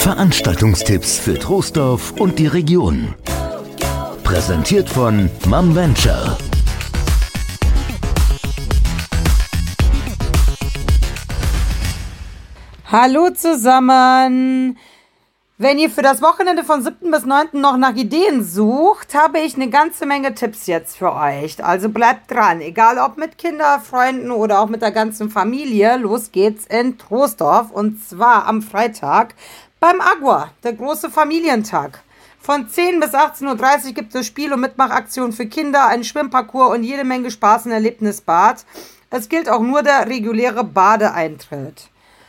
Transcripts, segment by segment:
Veranstaltungstipps für Troisdorf und die Region. Präsentiert von MomVenture. Hallo zusammen! Wenn ihr für das Wochenende von 7. bis 9. noch nach Ideen sucht, habe ich eine ganze Menge Tipps jetzt für euch. Also bleibt dran, egal ob mit Kindern, Freunden oder auch mit der ganzen Familie. Los geht's in Troisdorf und zwar am Freitag beim Agua, der große Familientag. Von 10 bis 18.30 Uhr gibt es Spiel- und Mitmachaktionen für Kinder, einen Schwimmparcours und jede Menge Spaß im Erlebnisbad. Es gilt auch nur der reguläre Badeeintritt.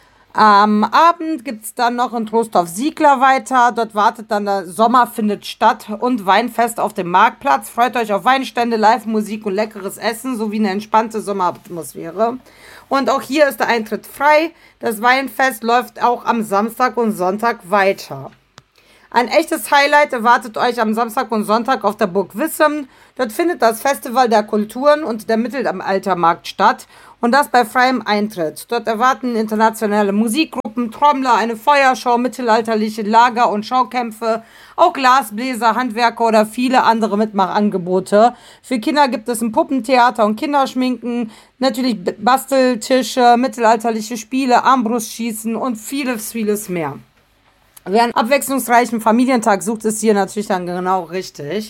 Am Abend gibt es dann noch in Troisdorf-Siegler weiter. Dort wartet dann der Sommer findet statt und Weinfest auf dem Marktplatz. Freut euch auf Weinstände, Live-Musik und leckeres Essen sowie eine entspannte Sommeratmosphäre. Und auch hier ist der Eintritt frei. Das Weinfest läuft auch am Samstag und Sonntag weiter. Ein echtes Highlight erwartet euch am Samstag und Sonntag auf der Burg Wissem. Dort findet das Festival der Kulturen und der Mittelaltermarkt statt und das bei freiem Eintritt. Dort erwarten internationale Musikgruppen, Trommler, eine Feuershow, mittelalterliche Lager- und Schaukämpfe, auch Glasbläser, Handwerker oder viele andere Mitmachangebote. Für Kinder gibt es ein Puppentheater und Kinderschminken, natürlich Basteltische, mittelalterliche Spiele, Armbrustschießen und vieles, vieles mehr. Wer einen abwechslungsreichen Familientag sucht, ist hier natürlich dann genau richtig.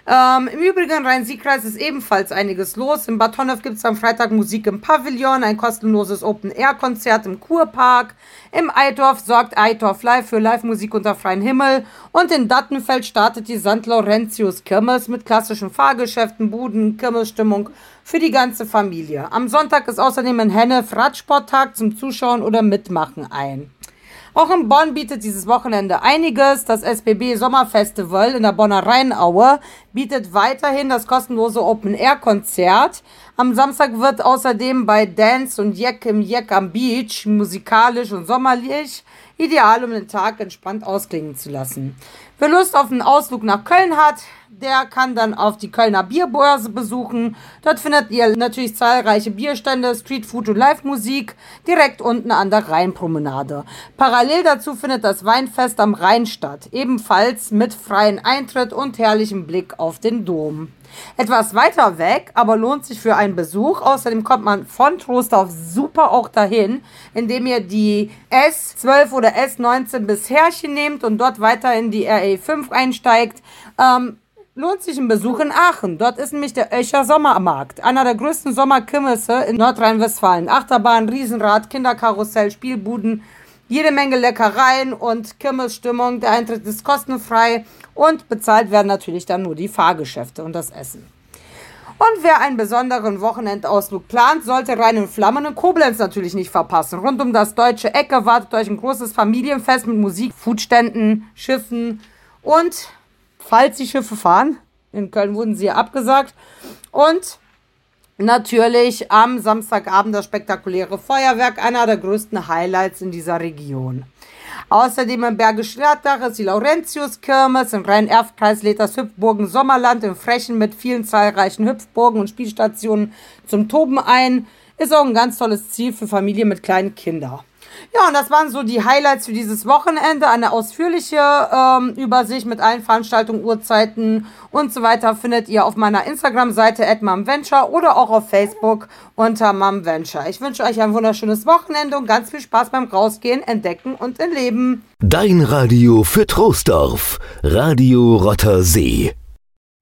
Im Übrigen, Rhein-Sieg-Kreis ist ebenfalls einiges los. In Bad Honnef gibt es am Freitag Musik im Pavillon, ein kostenloses Open-Air-Konzert im Kurpark. Im Eitorf sorgt Eitorf Live für Live-Musik unter freiem Himmel. Und in Dattenfeld startet die St. Laurentius-Kirmes mit klassischen Fahrgeschäften, Buden, Kirmesstimmung für die ganze Familie. Am Sonntag ist außerdem in Hennef Radsporttag zum Zuschauen oder Mitmachen ein. Auch in Bonn bietet dieses Wochenende einiges. Das SBB Sommerfestival in der Bonner Rheinaue bietet weiterhin das kostenlose Open-Air-Konzert. Am Samstag wird außerdem bei Dance und Jack im Jack am Beach musikalisch und sommerlich ideal, um den Tag entspannt ausklingen zu lassen. Wer Lust auf einen Ausflug nach Köln hat, der kann dann auf die Kölner Bierbörse besuchen. Dort findet ihr natürlich zahlreiche Bierstände, Streetfood und Live-Musik direkt unten an der Rheinpromenade. Parallel dazu findet das Weinfest am Rhein statt, ebenfalls mit freiem Eintritt und herrlichem Blick auf den Dom. Etwas weiter weg, aber lohnt sich für einen Besuch. Außerdem kommt man von Troisdorf super auch dahin, indem ihr die S12 oder S19 bis Herrchen nehmt und dort weiter in die RE5 einsteigt. Lohnt sich ein Besuch in Aachen. Dort ist nämlich der Oecher Sommermarkt, einer der größten Sommerkirmesse in Nordrhein-Westfalen. Achterbahn, Riesenrad, Kinderkarussell, Spielbuden, jede Menge Leckereien und Kirmesstimmung. Der Eintritt ist kostenfrei und bezahlt werden natürlich dann nur die Fahrgeschäfte und das Essen. Und wer einen besonderen Wochenendausflug plant, sollte Rhein in Flammen in Koblenz natürlich nicht verpassen. Rund um das Deutsche Eck erwartet euch ein großes Familienfest mit Musik, Foodständen, Schiffen und falls die Schiffe fahren, in Köln wurden sie ja abgesagt, und natürlich am Samstagabend das spektakuläre Feuerwerk, einer der größten Highlights in dieser Region. Außerdem im Bergisch Gladbach ist die Laurentius-Kirmes, im Rhein-Erft-Kreis lädt das Hüpfburgen Sommerland in Frechen mit vielen zahlreichen Hüpfburgen und Spielstationen zum Toben ein. Ist auch ein ganz tolles Ziel für Familien mit kleinen Kindern. Ja, und das waren so die Highlights für dieses Wochenende. Eine ausführliche Übersicht mit allen Veranstaltungen, Uhrzeiten und so weiter findet ihr auf meiner Instagram-Seite @MomVenture oder auch auf Facebook unter MomVenture. Ich wünsche euch ein wunderschönes Wochenende und ganz viel Spaß beim Rausgehen, Entdecken und Erleben. Dein Radio für Troisdorf. Radio Rotter See.